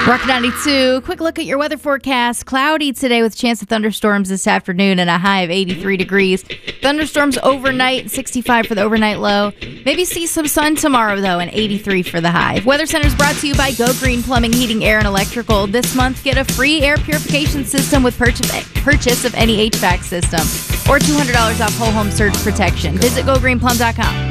Rock 92, quick look at your weather forecast. Cloudy today with chance of thunderstorms this afternoon and a high of 83 degrees. Thunderstorms overnight, 65 for the overnight low. Maybe see some sun tomorrow, though, and 83 for the high. Weather Center is brought to you by Go Green Plumbing, Heating, Air, and Electrical. This month, get a free air purification system with purchase of any HVAC system or $200 off whole home surge protection. Visit GoGreenPlum.com.